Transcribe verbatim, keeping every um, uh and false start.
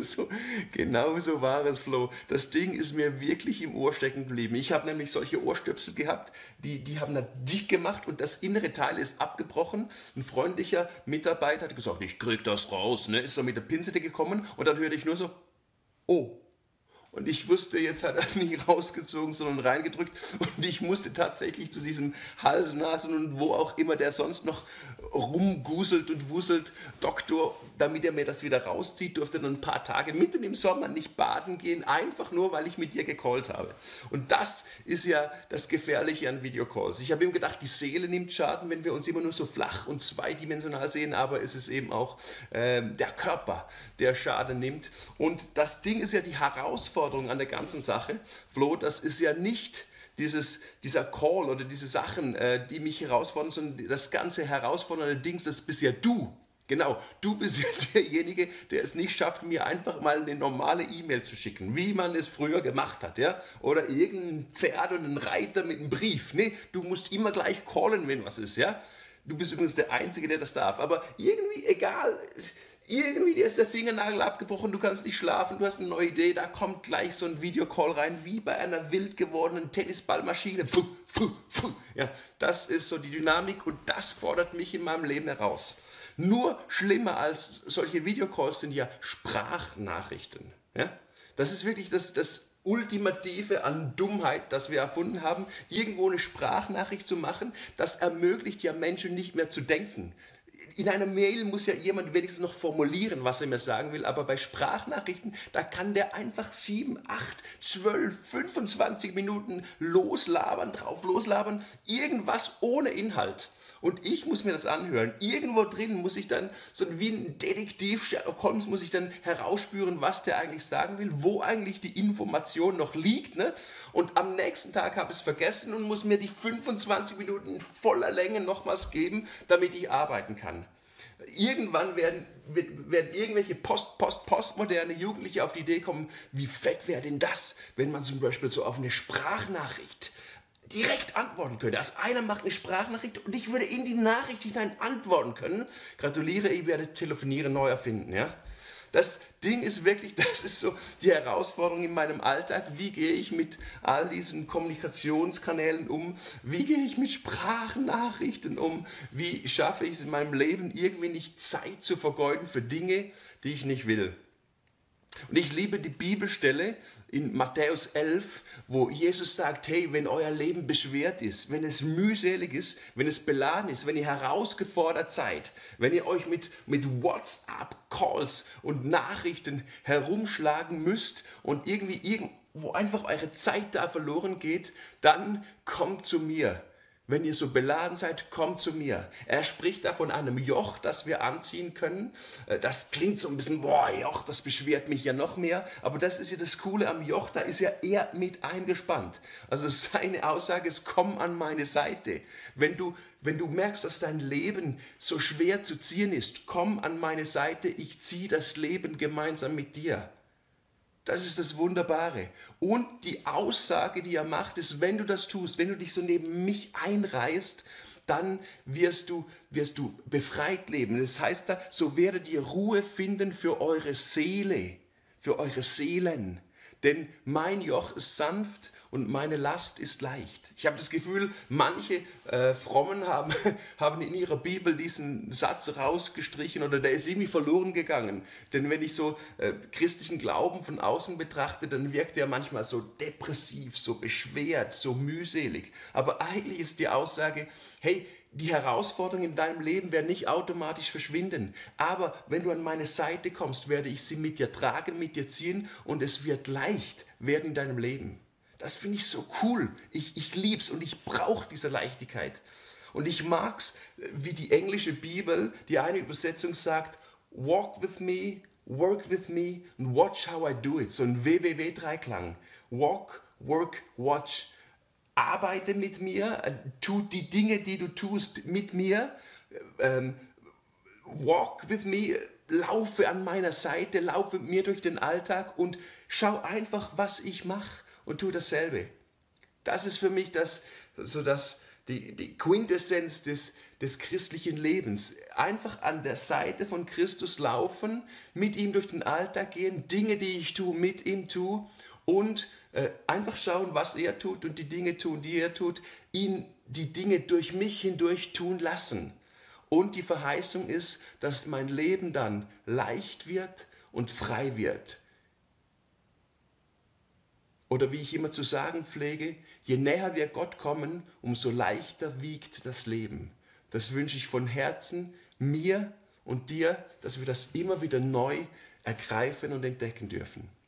so, genau so war es, Flo. Das Ding ist mir wirklich im Ohr stecken geblieben. Ich habe nämlich solche Ohrstöpsel gehabt, die, die haben das dicht gemacht und das innere Teil ist abgebrochen. Ein freundlicher Mitarbeiter hat gesagt, ich krieg das raus, ne? Ist so mit der Pinzette gekommen und dann hörte ich nur so, oh. Und ich wusste, jetzt hat er es nicht rausgezogen, sondern reingedrückt. Und ich musste tatsächlich zu diesem Hals, Nasen und wo auch immer der sonst noch rumguselt und wuselt, Doktor, damit er mir das wieder rauszieht, durfte dann ein paar Tage mitten im Sommer nicht baden gehen, einfach nur, weil ich mit dir gecallt habe. Und das ist ja das Gefährliche an Videocalls. Ich habe ihm gedacht, die Seele nimmt Schaden, wenn wir uns immer nur so flach und zweidimensional sehen, aber es ist eben auch äh, der Körper, der Schaden nimmt. Und das Ding ist ja die Herausforderung an der ganzen Sache, Flo, das ist ja nicht dieses, dieser Call oder diese Sachen, äh, die mich herausfordern, sondern das ganze herausfordernde Ding, das bist ja du. Genau, du bist ja derjenige, der es nicht schafft, mir einfach mal eine normale E-Mail zu schicken, wie man es früher gemacht hat, ja? Oder irgendein Pferd und ein Reiter mit einem Brief. Nee, du musst immer gleich callen, wenn was ist, ja? Du bist übrigens der Einzige, der das darf, aber irgendwie egal. Irgendwie dir ist der Fingernagel abgebrochen, du kannst nicht schlafen, du hast eine neue Idee, da kommt gleich so ein Videocall rein, wie bei einer wild gewordenen Tennisballmaschine. Fuh, fuh, fuh. Ja, das ist so die Dynamik und das fordert mich in meinem Leben heraus. Nur schlimmer als solche Videocalls sind ja Sprachnachrichten. Ja? Das ist wirklich das, das Ultimative an Dummheit, das wir erfunden haben, irgendwo eine Sprachnachricht zu machen, das ermöglicht ja Menschen nicht mehr zu denken. In einer Mail muss ja jemand wenigstens noch formulieren, was er mir sagen will, aber bei Sprachnachrichten, da kann der einfach sieben, acht, zwölf, fünfundzwanzig Minuten loslabern, drauf loslabern, irgendwas ohne Inhalt. Und ich muss mir das anhören. Irgendwo drin muss ich dann, so wie ein Detektiv Sherlock Holmes, muss ich dann herausspüren, was der eigentlich sagen will, wo eigentlich die Information noch liegt. Ne? Und am nächsten Tag habe ich es vergessen und muss mir die fünfundzwanzig Minuten in voller Länge nochmals geben, damit ich arbeiten kann. Irgendwann werden, werden irgendwelche post, post, postmoderne Jugendliche auf die Idee kommen, wie fett wäre denn das, wenn man zum Beispiel so auf eine Sprachnachricht direkt antworten könnte. Also einer macht eine Sprachnachricht und ich würde in die Nachricht hinein antworten können. Gratuliere, ich werde Telefonieren neu erfinden. Ja? Das Ding ist wirklich, das ist so die Herausforderung in meinem Alltag. Wie gehe ich mit all diesen Kommunikationskanälen um? Wie gehe ich mit Sprachnachrichten um? Wie schaffe ich es in meinem Leben, irgendwie nicht Zeit zu vergeuden für Dinge, die ich nicht will? Und ich liebe die Bibelstelle in Matthäus elf, wo Jesus sagt, hey, wenn euer Leben beschwert ist, wenn es mühselig ist, wenn es beladen ist, wenn ihr herausgefordert seid, wenn ihr euch mit, mit WhatsApp-Calls und Nachrichten herumschlagen müsst und irgendwie irgendwo einfach eure Zeit da verloren geht, dann kommt zu mir. Wenn ihr so beladen seid, kommt zu mir. Er spricht da von einem Joch, das wir anziehen können. Das klingt so ein bisschen, boah, Joch, das beschwert mich ja noch mehr. Aber das ist ja das Coole am Joch, da ist ja er mit eingespannt. Also seine Aussage ist, komm an meine Seite. Wenn du, wenn du merkst, dass dein Leben so schwer zu ziehen ist, komm an meine Seite, ich ziehe das Leben gemeinsam mit dir. Das ist das Wunderbare. Und die Aussage, die er macht, ist, wenn du das tust, wenn du dich so neben mich einreißt, dann wirst du, wirst du befreit leben. Das heißt da, so werdet ihr Ruhe finden für eure Seele, für eure Seelen. Denn mein Joch ist sanft und meine Last ist leicht. Ich habe das Gefühl, manche äh, Frommen haben, haben in ihrer Bibel diesen Satz rausgestrichen oder der ist irgendwie verloren gegangen. Denn wenn ich so äh, christlichen Glauben von außen betrachte, dann wirkt er manchmal so depressiv, so beschwert, so mühselig. Aber eigentlich ist die Aussage, hey, die Herausforderungen in deinem Leben werden nicht automatisch verschwinden. Aber wenn du an meine Seite kommst, werde ich sie mit dir tragen, mit dir ziehen und es wird leicht werden in deinem Leben. Das finde ich so cool. Ich, ich liebe es und ich brauche diese Leichtigkeit. Und ich mag es, wie die englische Bibel, die eine Übersetzung sagt, walk with me, work with me and watch how I do it. So ein W W W-Dreiklang. Walk, work, watch. Arbeite mit mir, tu die Dinge, die du tust, mit mir. Ähm, walk with me, laufe an meiner Seite, laufe mit mir durch den Alltag und schau einfach, was ich mache. Und tu dasselbe. Das ist für mich das, so das, die, die Quintessenz des, des christlichen Lebens. Einfach an der Seite von Christus laufen, mit ihm durch den Alltag gehen, Dinge, die ich tue, mit ihm tue und äh, einfach schauen, was er tut und die Dinge tun, die er tut, ihn die Dinge durch mich hindurch tun lassen. Und die Verheißung ist, dass mein Leben dann leicht wird und frei wird. Oder wie ich immer zu sagen pflege, je näher wir Gott kommen, umso leichter wiegt das Leben. Das wünsche ich von Herzen mir und dir, dass wir das immer wieder neu ergreifen und entdecken dürfen.